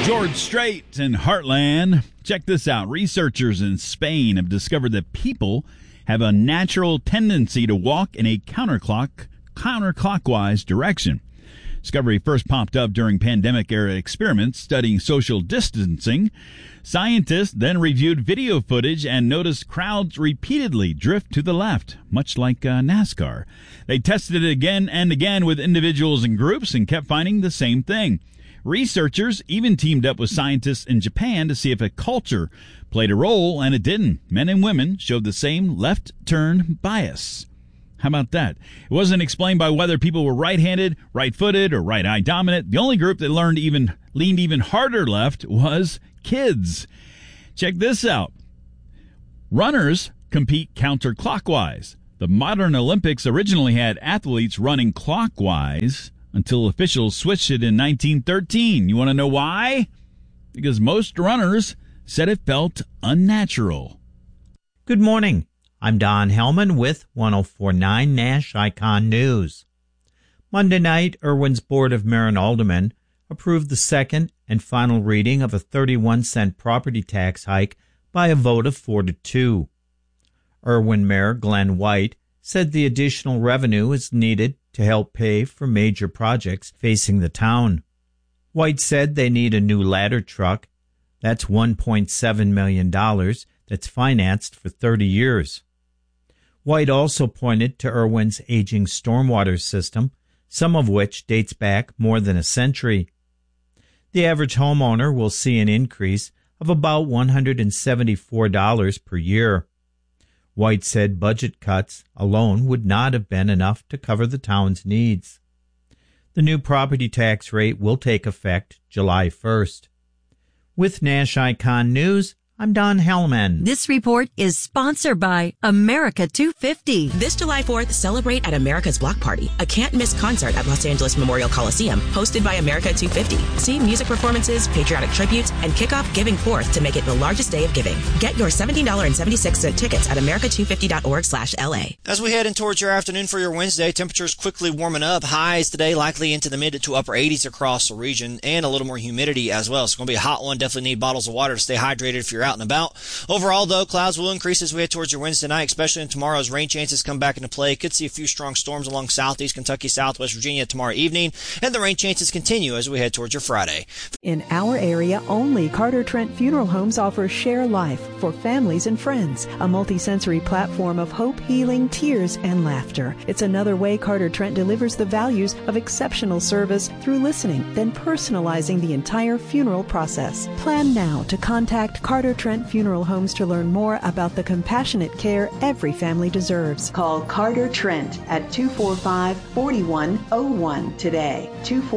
George Strait in Heartland. Check this out. Researchers in Spain have discovered that people have a natural tendency to walk in a counterclockwise direction. Discovery first popped up during pandemic-era experiments studying social distancing. Scientists then reviewed video footage and noticed crowds repeatedly drift to the left, much like NASCAR. They tested it again and again with individuals and groups and kept finding the same thing. Researchers even teamed up with scientists in Japan to see if a culture played a role, and it didn't. Men and women showed the same left turn bias. How about that? It wasn't explained by whether people were right-handed, right-footed, or right-eye dominant. The only group that leaned even harder left was kids. Check this out. Runners compete counterclockwise. The modern Olympics originally had athletes running clockwise until officials switched it in 1913. You want to know why? Because most runners said it felt unnatural. Good morning. I'm Don Hellman with 104.9 Nash Icon News. Monday night, Irwin's Board of Mayor and Aldermen approved the second and final reading of a 31-cent property tax hike by a vote of 4-2. Irwin Mayor Glenn White said the additional revenue is needed to help pay for major projects facing the town. White said they need a new ladder truck. That's $1.7 million that's financed for 30 years. White also pointed to Irwin's aging stormwater system, some of which dates back more than a century. The average homeowner will see an increase of about $174 per year. White said budget cuts alone would not have been enough to cover the town's needs. The new property tax rate will take effect July 1st. With Nash Icon News, I'm Don Hellman. This report is sponsored by America 250. This July 4th, celebrate at America's Block Party, a can't-miss concert at Los Angeles Memorial Coliseum, hosted by America 250. See music performances, patriotic tributes, and kick off Giving Forth to make it the largest day of giving. Get your $17.76 tickets at america250.org/LA. As we head in towards your afternoon for your Wednesday, temperatures quickly warming up. Highs today likely into the mid to upper 80s across the region, and a little more humidity as well. It's going to be a hot one. Definitely need bottles of water to stay hydrated if you're out and about. Overall, though, clouds will increase as we head towards your Wednesday night, especially in tomorrow's rain chances come back into play. Could see a few strong storms along southeast Kentucky, southwest Virginia tomorrow evening, and the rain chances continue as we head towards your Friday. In our area, only Carter Trent Funeral Homes offers Share Life for families and friends, a multi-sensory platform of hope, healing, tears, and laughter. It's another way Carter Trent delivers the values of exceptional service through listening, then personalizing the entire funeral process. Plan now to contact Carter Trent Funeral Homes to learn more about the compassionate care every family deserves. Call Carter Trent at 245-4101 today.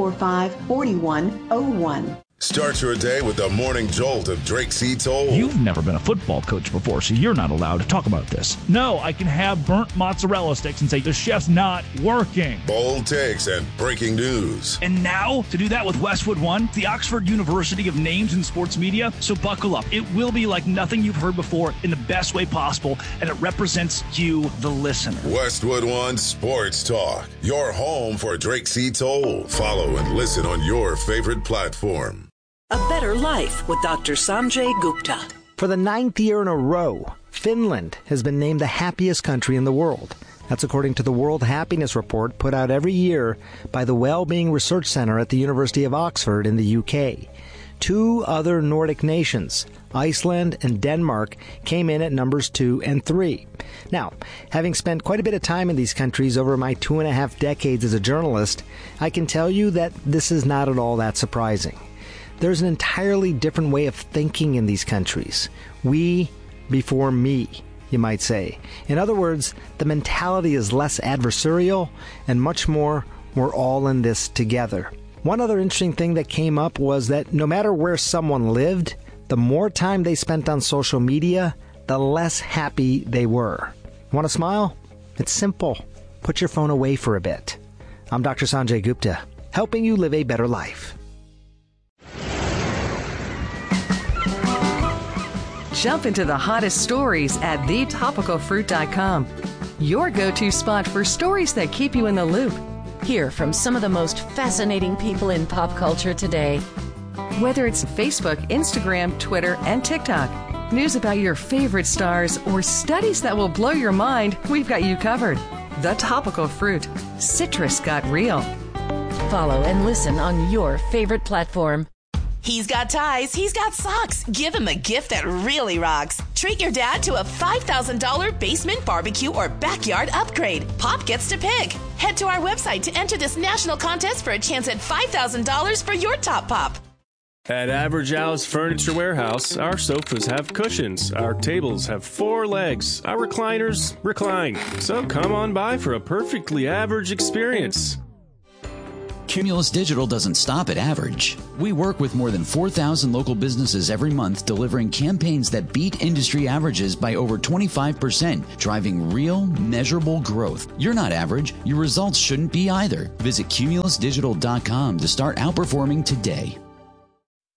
245-4101. Start your day with the morning jolt of Drake C. Toll. You've never been a football coach before, so you're not allowed to talk about this. No, I can have burnt mozzarella sticks and say the chef's not working. Bold takes and breaking news. And now, to do that with Westwood One, the Oxford University of Names in Sports Media. So buckle up. It will be like nothing you've heard before in the best way possible, and it represents you, the listener. Westwood One Sports Talk, your home for Drake C. Toll. Follow and listen on your favorite platform. A Better Life with Dr. Sanjay Gupta. For the 9th year in a row, Finland has been named the happiest country in the world. That's according to the World Happiness Report put out every year by the Wellbeing Research Center at the University of Oxford in the UK. 2 other Nordic nations, Iceland and Denmark, came in at numbers 2 and 3. Now, having spent quite a bit of time in these countries over my 2.5 decades as a journalist, I can tell you that this is not at all that surprising. There's an entirely different way of thinking in these countries. We before me, you might say. In other words, the mentality is less adversarial and much more, we're all in this together. One other interesting thing that came up was that no matter where someone lived, the more time they spent on social media, the less happy they were. Want to smile? It's simple. Put your phone away for a bit. I'm Dr. Sanjay Gupta, helping you live a better life. Jump into the hottest stories at thetopicalfruit.com. Your go-to spot for stories that keep you in the loop. Hear from some of the most fascinating people in pop culture today. Whether it's Facebook, Instagram, Twitter, and TikTok, news about your favorite stars, or studies that will blow your mind, we've got you covered. The Topical Fruit. Citrus got real. Follow and listen on your favorite platform. He's got ties, he's got socks. Give him a gift that really rocks. Treat your dad to a $5,000 basement barbecue or backyard upgrade. Pop gets to pick. Head to our website to enter this national contest for a chance at $5,000 for your top pop. At Average Al's Furniture Warehouse, our sofas have cushions, our tables have 4 legs, our recliners recline. So come on by for a perfectly average experience. Cumulus Digital doesn't stop at average. We work with more than 4,000 local businesses every month, delivering campaigns that beat industry averages by over 25%, driving real, measurable growth. You're not average. Your results shouldn't be either. Visit cumulusdigital.com to start outperforming today.